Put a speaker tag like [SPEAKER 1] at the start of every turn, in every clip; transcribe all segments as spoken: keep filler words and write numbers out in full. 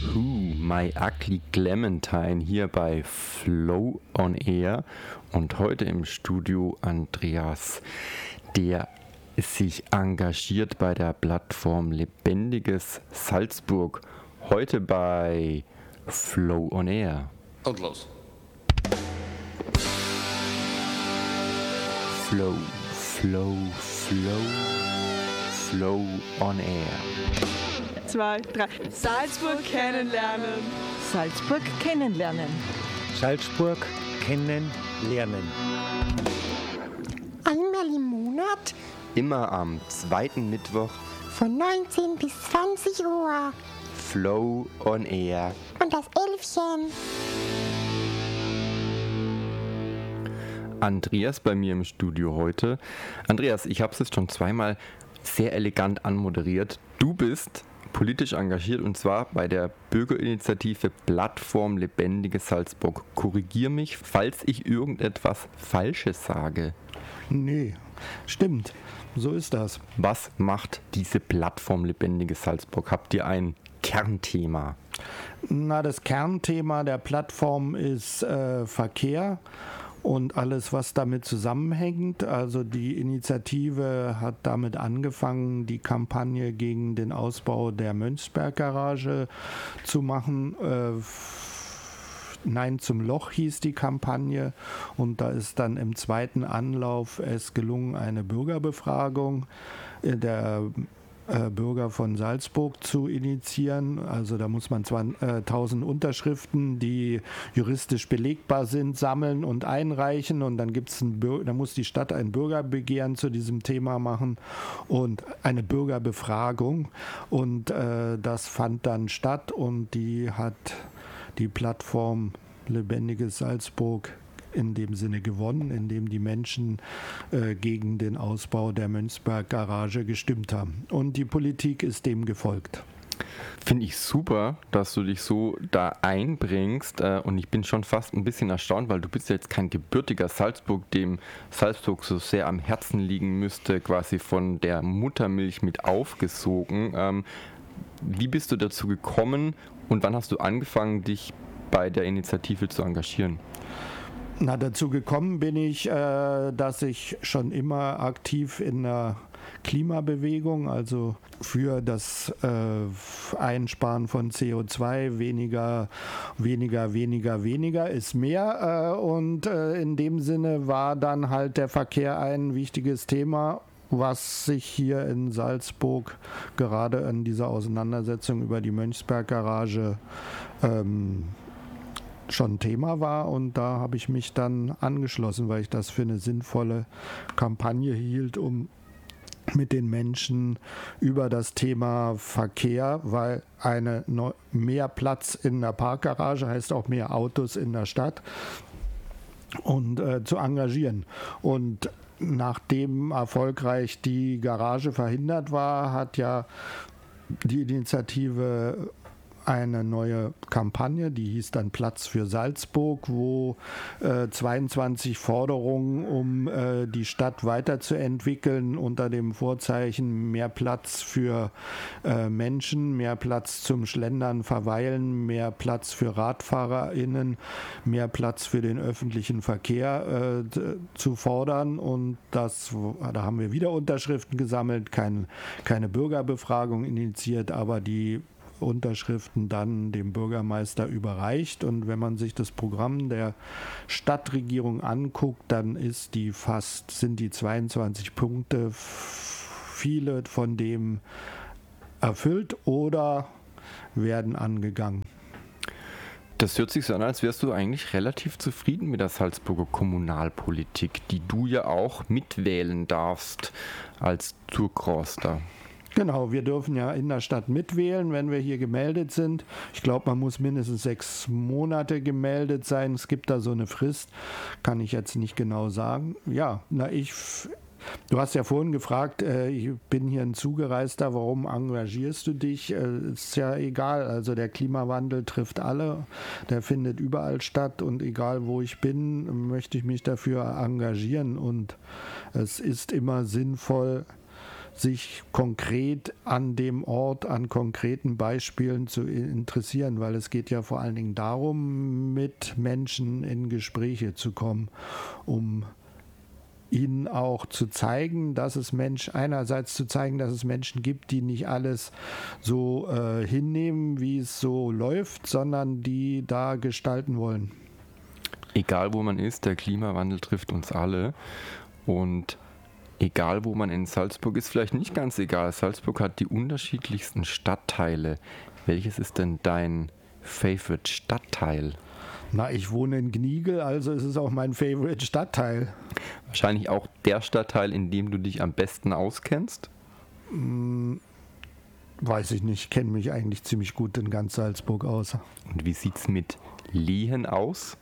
[SPEAKER 1] Who, My Ugly Clementine hier bei Flow on Air und heute im Studio Andreas, der sich engagiert bei der Plattform Lebendiges Salzburg. Heute bei Flow on Air.
[SPEAKER 2] Und los.
[SPEAKER 1] Flow, Flow, Flow, Flow on Air.
[SPEAKER 3] Zwei, drei. Salzburg kennenlernen.
[SPEAKER 4] Salzburg kennenlernen.
[SPEAKER 5] Salzburg kennenlernen.
[SPEAKER 6] Einmal im Monat
[SPEAKER 1] Immer am zweiten Mittwoch
[SPEAKER 6] von neunzehn bis zwanzig Uhr.
[SPEAKER 1] Flow on Air.
[SPEAKER 6] Und das Elfchen.
[SPEAKER 1] Andreas bei mir im Studio heute. Andreas, ich habe es jetzt schon zweimal sehr elegant anmoderiert. Du bist politisch engagiert und zwar bei der Bürgerinitiative Plattform Lebendiges Salzburg. Korrigier mich, falls ich irgendetwas Falsches sage.
[SPEAKER 5] Nee, stimmt. So ist das.
[SPEAKER 1] Was macht diese Plattform Lebendiges Salzburg? Habt ihr ein Kernthema?
[SPEAKER 5] Na, das Kernthema der Plattform ist äh, Verkehr und alles, was damit zusammenhängt. Also die Initiative hat damit angefangen, die Kampagne gegen den Ausbau der Mönchsberg-Garage zu machen. Äh, Nein zum Loch hieß die Kampagne und da ist dann im zweiten Anlauf es gelungen, eine Bürgerbefragung der äh, Bürger von Salzburg zu initiieren. Also da muss man tausend Unterschriften, die juristisch belegbar sind, sammeln und einreichen und dann gibt's ein Bür- da muss die Stadt ein Bürgerbegehren zu diesem Thema machen und eine Bürgerbefragung und äh, das fand dann statt und die hat die Plattform Lebendiges Salzburg in dem Sinne gewonnen, indem die Menschen äh, gegen den Ausbau der Mönchsberg-Garage gestimmt haben. Und die Politik ist dem gefolgt.
[SPEAKER 1] Finde ich super, dass du dich so da einbringst äh, und ich bin schon fast ein bisschen erstaunt, weil du bist ja jetzt kein gebürtiger Salzburg, dem Salzburg so sehr am Herzen liegen müsste, quasi von der Muttermilch mit aufgesogen. Ähm, wie bist du dazu gekommen und wann hast du angefangen, dich bei der Initiative zu engagieren?
[SPEAKER 5] Na, dazu gekommen bin ich, äh, dass ich schon immer aktiv in der Klimabewegung, also für das äh, Einsparen von C O zwei, weniger, weniger, weniger, weniger ist mehr. Äh, und äh, in dem Sinne war dann halt der Verkehr ein wichtiges Thema, was sich hier in Salzburg gerade in dieser Auseinandersetzung über die Mönchsberg-Garage ähm, schon Thema war und da habe ich mich dann angeschlossen, weil ich das für eine sinnvolle Kampagne hielt, um mit den Menschen über das Thema Verkehr, weil eine neu, mehr Platz in der Parkgarage heißt auch mehr Autos in der Stadt und äh, zu engagieren. Und nachdem erfolgreich die Garage verhindert war, hat ja die Initiative eine neue Kampagne, die hieß dann Platz für Salzburg, wo äh, zweiundzwanzig Forderungen, um äh, die Stadt weiterzuentwickeln, unter dem Vorzeichen mehr Platz für äh, Menschen, mehr Platz zum Schlendern, Verweilen, mehr Platz für RadfahrerInnen, mehr Platz für den öffentlichen Verkehr äh, d- zu fordern und das, da haben wir wieder Unterschriften gesammelt, kein, keine Bürgerbefragung initiiert, aber die Unterschriften dann dem Bürgermeister überreicht und wenn man sich das Programm der Stadtregierung anguckt, dann ist die fast, sind die zweiundzwanzig Punkte, viele von dem erfüllt oder werden angegangen.
[SPEAKER 1] Das hört sich so an, als wärst du eigentlich relativ zufrieden mit der Salzburger Kommunalpolitik, die du ja auch mitwählen darfst als Zurkroster.
[SPEAKER 5] Genau, wir dürfen ja in der Stadt mitwählen, wenn wir hier gemeldet sind. Ich glaube, man muss mindestens sechs Monate gemeldet sein. Es gibt da so eine Frist, kann ich jetzt nicht genau sagen. Ja, na ich, du hast ja vorhin gefragt, äh, ich bin hier ein Zugereister, warum engagierst du dich? Äh, ist ja egal, also der Klimawandel trifft alle, der findet überall statt und egal wo ich bin, möchte ich mich dafür engagieren und es ist immer sinnvoll, sich konkret an dem Ort, an konkreten Beispielen zu interessieren, weil es geht ja vor allen Dingen darum, mit Menschen in Gespräche zu kommen, um ihnen auch zu zeigen, dass es Mensch, einerseits zu zeigen, dass es Menschen gibt, die nicht alles so äh, hinnehmen, wie es so läuft, sondern die da gestalten wollen.
[SPEAKER 1] Egal wo man ist, der Klimawandel trifft uns alle und egal wo man in Salzburg ist, vielleicht nicht ganz egal, Salzburg hat die unterschiedlichsten Stadtteile. Welches ist denn dein Favorite Stadtteil?
[SPEAKER 5] Na, ich wohne in Gnigl, also ist es auch mein Favorite Stadtteil.
[SPEAKER 1] Wahrscheinlich auch der Stadtteil, in dem du dich am besten auskennst?
[SPEAKER 5] Hm, weiß ich nicht, kenne mich eigentlich ziemlich gut in ganz Salzburg aus.
[SPEAKER 1] Und wie sieht es mit Lehen aus?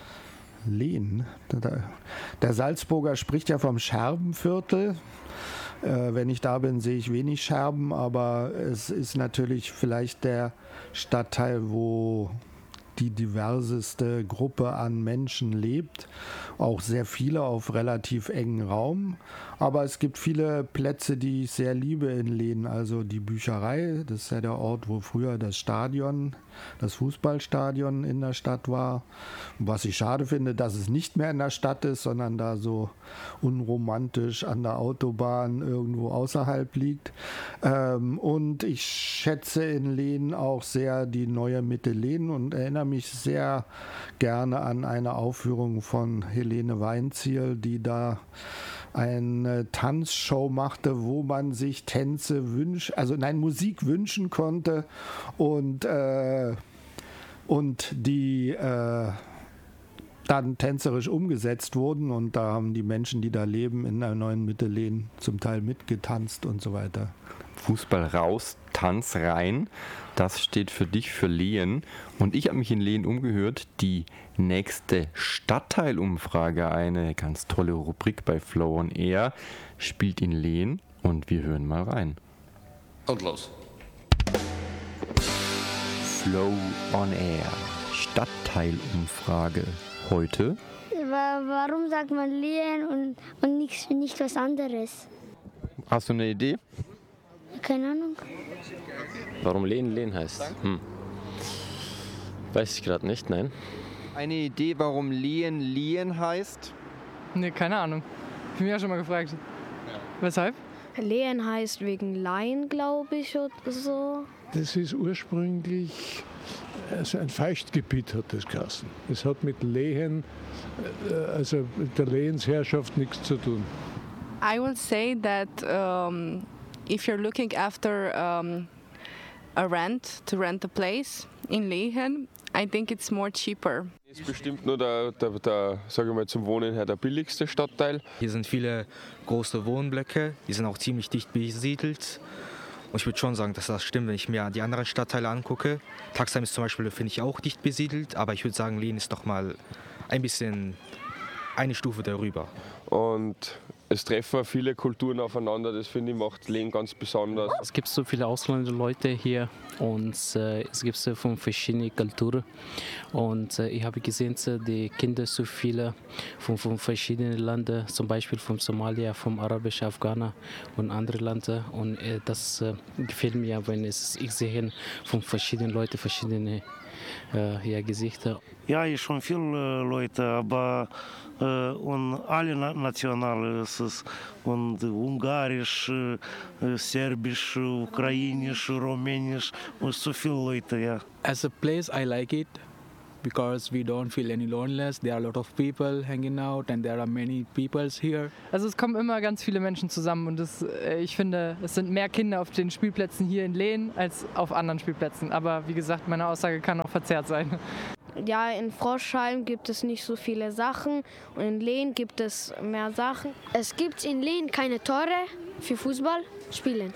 [SPEAKER 5] Lehen? Der Salzburger spricht ja vom Scherbenviertel. Äh, wenn ich da bin, sehe ich wenig Scherben, aber es ist natürlich vielleicht der Stadtteil, wo die diverseste Gruppe an Menschen lebt, auch sehr viele auf relativ engen Raum. Aber es gibt viele Plätze, die ich sehr liebe in Lehen. Also die Bücherei, das ist ja der Ort, wo früher das Stadion, das Fußballstadion in der Stadt war. Was ich schade finde, dass es nicht mehr in der Stadt ist, sondern da so unromantisch an der Autobahn irgendwo außerhalb liegt. Ähm, und ich schätze in Lehen auch sehr die neue Mitte Lehen und erinnere mich sehr gerne an eine Aufführung von Helene Weinzierl, die da eine Tanzshow machte, wo man sich Tänze wünsch, also nein, Musik wünschen konnte und, äh, und die äh, dann tänzerisch umgesetzt wurden und da haben die Menschen, die da leben, in der neuen Mitte Lehen zum Teil mitgetanzt und so weiter.
[SPEAKER 1] Fußball raus, Tanz rein, das steht für dich für Lehen. Und ich habe mich in Lehen umgehört, die nächste Stadtteilumfrage, eine ganz tolle Rubrik bei Flow on Air, spielt in Lehen und wir hören mal rein.
[SPEAKER 2] Und los.
[SPEAKER 1] Flow on Air, Stadtteilumfrage. Heute?
[SPEAKER 7] Warum sagt man Lehen und, und nicht, nicht was anderes?
[SPEAKER 1] Hast du eine Idee?
[SPEAKER 7] Keine Ahnung.
[SPEAKER 2] Warum Lehen Lehen heißt? Hm. Weiß ich gerade nicht, nein.
[SPEAKER 8] Eine Idee, warum Lehen Lehen heißt?
[SPEAKER 9] Ne, keine Ahnung. Ich bin ja schon mal gefragt. Ja. Weshalb?
[SPEAKER 10] Lehen heißt wegen Laien, glaube ich, oder so.
[SPEAKER 11] Das ist ursprünglich also ein Feuchtgebiet, hat das geheißen. Es hat mit Lehen, also mit der Lehensherrschaft nichts zu tun.
[SPEAKER 3] I will say that um, if you're looking after um, a rent, to rent a place in Lehen, I think it's more cheaper.
[SPEAKER 12] Ist bestimmt nur der, der, der sage ich mal, zum Wohnen her der billigste Stadtteil.
[SPEAKER 13] Hier sind viele große Wohnblöcke, die sind auch ziemlich dicht besiedelt. Und ich würde schon sagen, dass das stimmt, wenn ich mir die anderen Stadtteile angucke. Taxheim ist zum Beispiel, finde ich, auch dicht besiedelt, aber ich würde sagen, Lehen ist noch mal ein bisschen eine Stufe darüber.
[SPEAKER 12] Und es treffen viele Kulturen aufeinander, das finde ich macht Lehen ganz besonders.
[SPEAKER 14] Es gibt so viele ausländische Leute hier und äh, es gibt so von verschiedenen Kulturen und äh, ich habe gesehen, die Kinder so viele von, von verschiedenen Ländern, zum Beispiel von Somalia, vom arabischen Afghaner und anderen Ländern und äh, das äh, gefällt mir, wenn es, ich sehe von verschiedenen Leuten verschiedene äh, ja, Gesichter.
[SPEAKER 15] Ja, ich schon viele Leute, aber äh, und alle Nationalen ist es und Ungarisch, äh, Serbisch, Ukrainisch, Rumänisch und so viele Leute, ja.
[SPEAKER 16] As a place, I like it because we don't feel any loneliness. There are a lot of people hanging out and there are many peoples here.
[SPEAKER 9] Also es kommen immer ganz viele Menschen zusammen und das, ich finde, es sind mehr Kinder auf den Spielplätzen hier in Lehen als auf anderen Spielplätzen. Aber wie gesagt, meine Aussage kann auch verzerrt sein.
[SPEAKER 10] Ja, in Froschheim gibt es nicht so viele Sachen und in Lehen gibt es mehr Sachen.
[SPEAKER 7] Es gibt in Lehen keine Tore für Fußball spielen.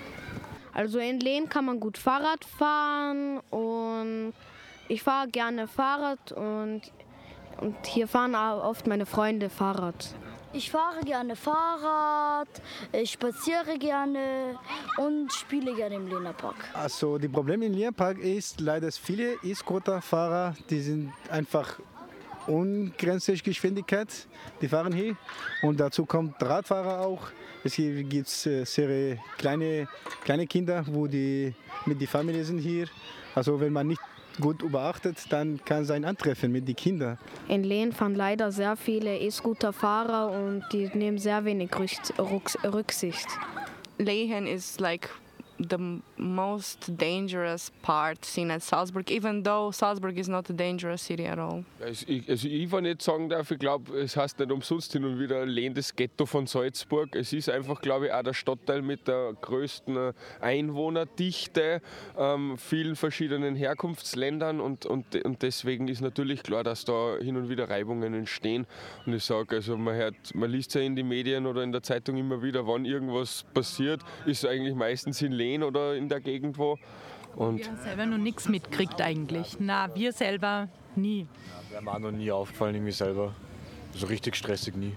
[SPEAKER 10] Also in Lehen kann man gut Fahrrad fahren und ich fahre gerne Fahrrad und, und hier fahren auch oft meine Freunde Fahrrad.
[SPEAKER 7] Ich fahre gerne Fahrrad, ich spaziere gerne und spiele gerne im Lehner Park.
[SPEAKER 17] Also die Probleme im Lehner Park ist leider viele E-Scooter-Fahrer, die sind einfach ungrenzliche Geschwindigkeit, die fahren hier. Und dazu kommt Radfahrer auch. Es gibt sehr kleine, kleine Kinder, wo die mit der Familie sind hier. Also wenn man nicht gut überachtet, dann kann es ein Antreffen mit den Kindern.
[SPEAKER 10] In Lehen fahren leider sehr viele E-Scooter-Fahrer und die nehmen sehr wenig Rücksicht.
[SPEAKER 3] Lehen is like the most dangerous part seen at Salzburg, even though Salzburg is not a dangerous city at all.
[SPEAKER 12] Also ich, also ich will nicht sagen darf, ich glaube, es heißt nicht umsonst hin und wieder Lehen das Ghetto von Salzburg. Es ist einfach, glaube ich, auch der Stadtteil mit der größten Einwohnerdichte, ähm, vielen verschiedenen Herkunftsländern und, und, und deswegen ist natürlich klar, dass da hin und wieder Reibungen entstehen. Und ich sage, also man hört, man liest ja in den Medien oder in der Zeitung immer wieder, wann irgendwas passiert, ist eigentlich meistens in Lehen oder in der Gegend wo. Und
[SPEAKER 18] wir haben selber noch nichts mitgekriegt eigentlich. Na, wir selber nie.
[SPEAKER 19] Ja, wäre mir auch noch nie aufgefallen, irgendwie selber. So richtig stressig nie.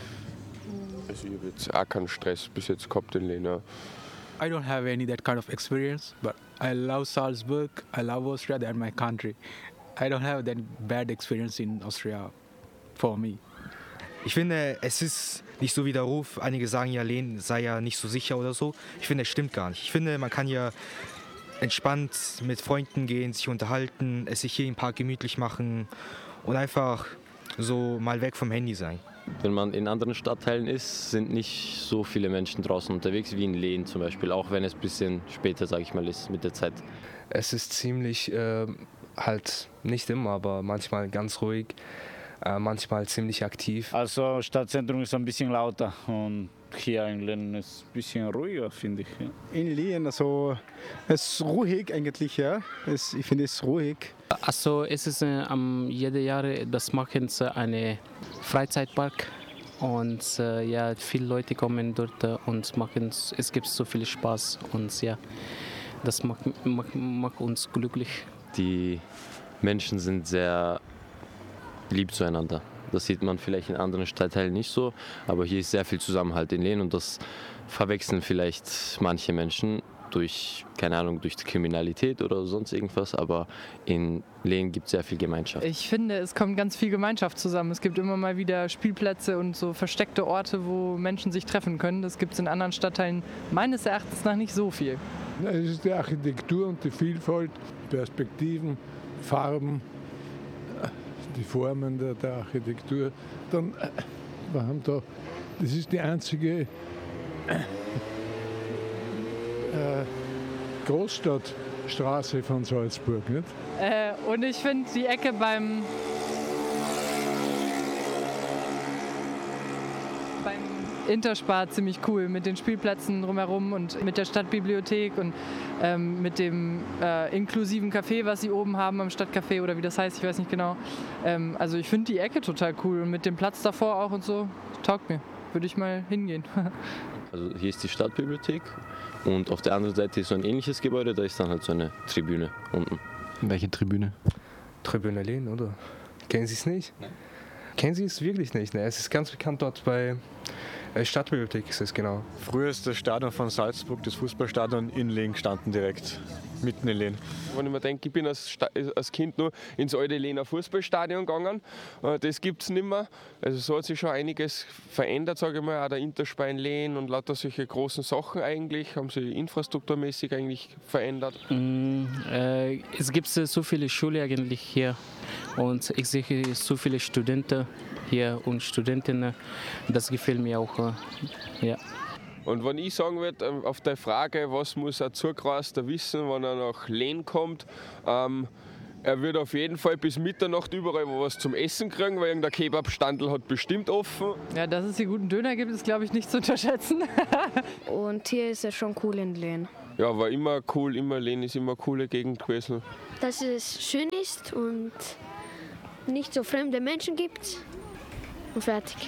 [SPEAKER 12] Also ich habe jetzt auch keinen Stress bis jetzt gehabt in Lehen.
[SPEAKER 16] I don't have any that kind of experience, but I love Salzburg, I love Austria, they're my country. I don't have that bad experience in Austria for me.
[SPEAKER 13] Ich finde, es ist nicht so wie der Ruf. Einige sagen ja, Lehen sei ja nicht so sicher oder so. Ich finde, es stimmt gar nicht. Ich finde, man kann hier entspannt mit Freunden gehen, sich unterhalten, es sich hier im Park gemütlich machen und einfach so mal weg vom Handy sein.
[SPEAKER 2] Wenn man in anderen Stadtteilen ist, sind nicht so viele Menschen draußen unterwegs wie in Lehen zum Beispiel, auch wenn es ein bisschen später, sage ich mal, ist mit der Zeit.
[SPEAKER 20] Es ist ziemlich, äh, halt nicht immer, aber manchmal ganz ruhig. Manchmal ziemlich aktiv.
[SPEAKER 21] Also Stadtzentrum ist ein bisschen lauter und hier in Lehen ist es ein bisschen ruhiger, finde ich. Ja.
[SPEAKER 17] In Lehen, also es ist ruhig eigentlich, ja. Es, ich finde es ruhig.
[SPEAKER 14] Also es ist äh, um, jede Jahre, das machen sie eine Freizeitpark und äh, ja, viele Leute kommen dort äh, und machen, es gibt so viel Spaß und ja, das macht, macht, macht uns glücklich.
[SPEAKER 2] Die Menschen sind sehr lieb zueinander. Das sieht man vielleicht in anderen Stadtteilen nicht so, aber hier ist sehr viel Zusammenhalt in Lehen und das verwechseln vielleicht manche Menschen durch, keine Ahnung, durch die Kriminalität oder sonst irgendwas, aber in Lehen gibt es sehr viel Gemeinschaft.
[SPEAKER 9] Ich finde, es kommt ganz viel Gemeinschaft zusammen. Es gibt immer mal wieder Spielplätze und so versteckte Orte, wo Menschen sich treffen können. Das gibt es in anderen Stadtteilen meines Erachtens nach nicht so viel.
[SPEAKER 11] Es ist die Architektur und die Vielfalt, Perspektiven, Farben, die Formen der, der Architektur. Dann, wir haben da, das ist die einzige äh, Großstadtstraße von Salzburg, nicht?
[SPEAKER 9] Äh, und ich finde die Ecke beim, beim Interspar ziemlich cool, mit den Spielplätzen drumherum und mit der Stadtbibliothek und ähm, mit dem äh, inklusiven Café, was sie oben haben am Stadtcafé oder wie das heißt, ich weiß nicht genau. Ähm, also ich finde die Ecke total cool und mit dem Platz davor auch und so, taugt mir. Würde ich mal hingehen.
[SPEAKER 2] Also hier ist die Stadtbibliothek und auf der anderen Seite ist so ein ähnliches Gebäude, da ist dann halt so eine Tribüne unten.
[SPEAKER 1] Welche Tribüne?
[SPEAKER 20] Tribüne Lehen, oder? Kennen Sie es nicht? Nein. Kennen Sie es wirklich nicht? Ne? Es ist ganz bekannt dort bei Stadtbibliothek ist es, genau.
[SPEAKER 19] Früher ist das Stadion von Salzburg, das Fußballstadion in Lehen gestanden direkt, mitten in Lehen.
[SPEAKER 12] Wenn ich mir denke, ich bin als, Sta- als Kind nur ins alte Lehner Fußballstadion gegangen, das gibt es nicht mehr. Also so hat sich schon einiges verändert, sage ich mal, auch der Interspar in Lehen und lauter solche großen Sachen eigentlich, haben sich infrastrukturmäßig eigentlich verändert.
[SPEAKER 14] Mm, äh, es gibt so viele Schulen eigentlich hier und ich sehe so viele Studenten hier und Studentinnen, das gefällt mir auch, äh, ja.
[SPEAKER 12] Und wenn ich sagen würde, auf der Frage, was muss ein Zugereister wissen, wenn er nach Lehen kommt, ähm, er wird auf jeden Fall bis Mitternacht überall wo was zum Essen kriegen, weil irgendein Kebabstandl hat bestimmt offen.
[SPEAKER 9] Ja, dass es hier guten Döner gibt, ist glaube ich nicht zu unterschätzen.
[SPEAKER 10] Und hier ist es schon cool in Lehen.
[SPEAKER 12] Ja, war immer cool, immer Lehen ist immer eine coole Gegend gewesen.
[SPEAKER 22] Dass es schön ist und nicht so fremde Menschen gibt. Und fertig.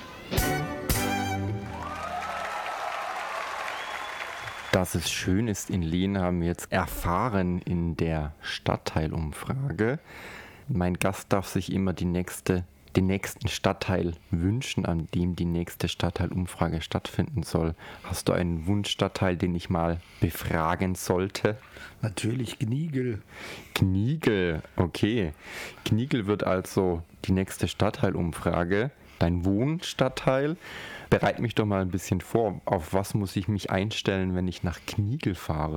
[SPEAKER 1] Dass es schön ist in Lehen, haben wir jetzt erfahren in der Stadtteilumfrage. Mein Gast darf sich immer die nächste den nächsten Stadtteil wünschen, an dem die nächste Stadtteilumfrage stattfinden soll? Hast du einen Wunschstadtteil, den ich mal befragen sollte?
[SPEAKER 5] Natürlich Gnigl.
[SPEAKER 1] Gnigl, okay. Gnigl wird also die nächste Stadtteilumfrage. Dein Wohnstadtteil. Bereit mich doch mal ein bisschen vor. Auf was muss ich mich einstellen, wenn ich nach Gnigl fahre?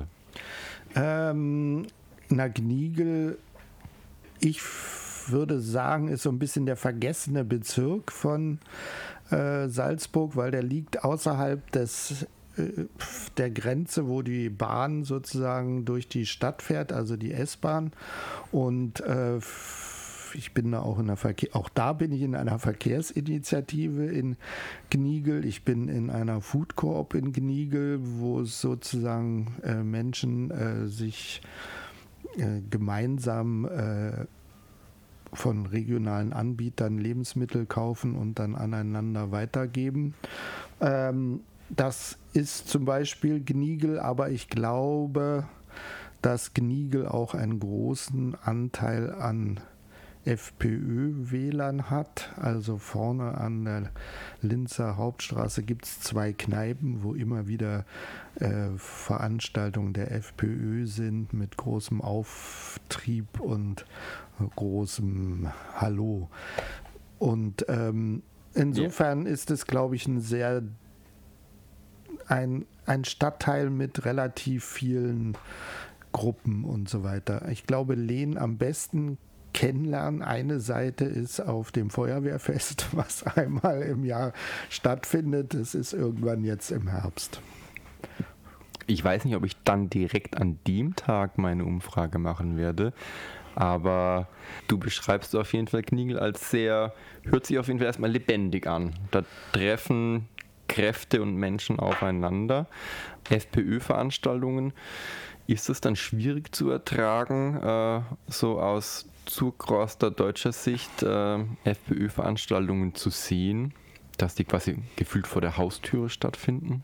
[SPEAKER 5] Ähm, na, Gnigl, ich würde sagen, ist so ein bisschen der vergessene Bezirk von äh, Salzburg, weil der liegt außerhalb des, äh, der Grenze, wo die Bahn sozusagen durch die Stadt fährt, also die S-Bahn. Und äh, ich bin da auch in der Verkehr, auch da bin ich in einer Verkehrsinitiative in Gnigl. Ich bin in einer Food Coop in Gnigl, wo sozusagen äh, Menschen äh, sich äh, gemeinsam äh, von regionalen Anbietern Lebensmittel kaufen und dann aneinander weitergeben. Ähm, das ist zum Beispiel Gnigl, aber ich glaube, dass Gnigl auch einen großen Anteil an FPÖ-Wählern hat. Also vorne an der Linzer Hauptstraße gibt es zwei Kneipen, wo immer wieder äh, Veranstaltungen der FPÖ sind mit großem Auftrieb und großem Hallo. Und ähm, insofern ja. ist es, glaube ich, ein sehr ein, ein Stadtteil mit relativ vielen Gruppen und so weiter. Ich glaube, Lehn am besten kennenlernen. Eine Seite ist auf dem Feuerwehrfest, was einmal im Jahr stattfindet. Es ist irgendwann jetzt im Herbst.
[SPEAKER 1] Ich weiß nicht, ob ich dann direkt an dem Tag meine Umfrage machen werde, aber du beschreibst auf jeden Fall Gnigl als sehr, hört sich auf jeden Fall erstmal lebendig an. Da treffen Kräfte und Menschen aufeinander. FPÖ-Veranstaltungen. Ist es dann schwierig zu ertragen, äh, so aus zugeroster deutscher Sicht äh, FPÖ-Veranstaltungen zu sehen, dass die quasi gefühlt vor der Haustüre stattfinden?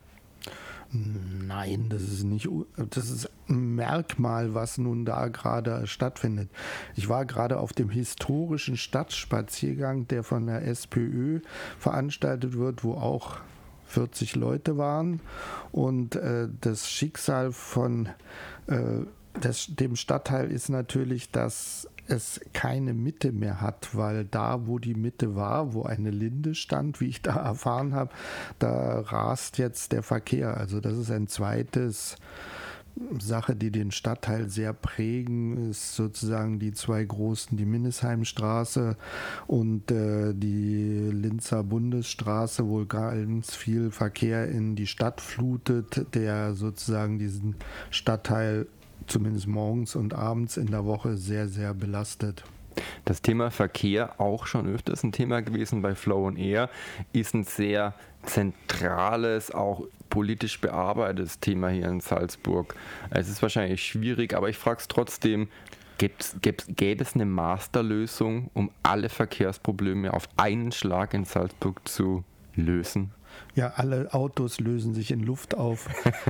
[SPEAKER 5] Nein, das ist nicht, das ist ein Merkmal, was nun da gerade stattfindet. Ich war gerade auf dem historischen Stadtspaziergang, der von der SPÖ veranstaltet wird, wo auch vierzig Leute waren, und äh, das Schicksal von äh, das, dem Stadtteil ist natürlich, dass es keine Mitte mehr hat, weil da, wo die Mitte war, wo eine Linde stand, wie ich da erfahren habe, da rast jetzt der Verkehr. Also das ist ein zweites Sache, die den Stadtteil sehr prägen, ist sozusagen die zwei großen, die Minnesheimstraße und äh, die Linzer Bundesstraße, wo ganz viel Verkehr in die Stadt flutet, der sozusagen diesen Stadtteil zumindest morgens und abends in der Woche sehr, sehr belastet.
[SPEAKER 1] Das Thema Verkehr, auch schon öfters ein Thema gewesen bei Flow on Air, ist ein sehr zentrales, auch politisch bearbeitetes Thema hier in Salzburg. Es ist wahrscheinlich schwierig, aber ich frage es trotzdem, gäb's, gäb's, gäbe es eine Masterlösung, um alle Verkehrsprobleme auf einen Schlag in Salzburg zu lösen?
[SPEAKER 5] Ja, alle Autos lösen sich in Luft auf,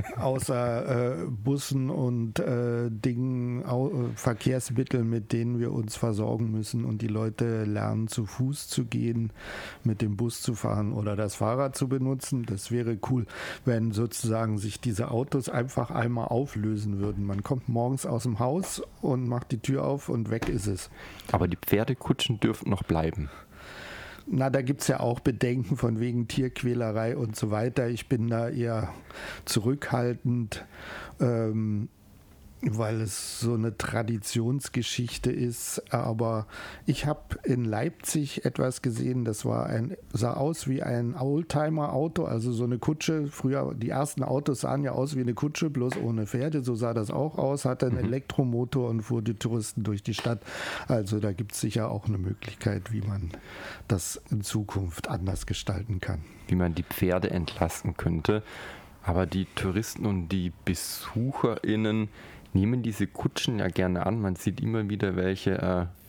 [SPEAKER 5] außer äh, Bussen und äh, Dingen, Au- Verkehrsmitteln, mit denen wir uns versorgen müssen. Und die Leute lernen, zu Fuß zu gehen, mit dem Bus zu fahren oder das Fahrrad zu benutzen. Das wäre cool, wenn sozusagen sich diese Autos einfach einmal auflösen würden. Man kommt morgens aus dem Haus und macht die Tür auf und weg ist es.
[SPEAKER 1] Aber die Pferdekutschen dürfen noch bleiben.
[SPEAKER 5] Na, da gibt es ja auch Bedenken von wegen Tierquälerei und so weiter. Ich bin da eher zurückhaltend, ähm, weil es so eine Traditionsgeschichte ist. Aber ich habe in Leipzig etwas gesehen, das war ein, sah aus wie ein Oldtimer-Auto, also so eine Kutsche. Früher, die ersten Autos sahen ja aus wie eine Kutsche, bloß ohne Pferde. So sah das auch aus, hatte einen Elektromotor und fuhr die Touristen durch die Stadt. Also da gibt es sicher auch eine Möglichkeit, wie man das in Zukunft anders gestalten kann.
[SPEAKER 1] Wie man die Pferde entlasten könnte. Aber die Touristen und die BesucherInnen nehmen diese Kutschen ja gerne an. Man sieht immer wieder welche äh,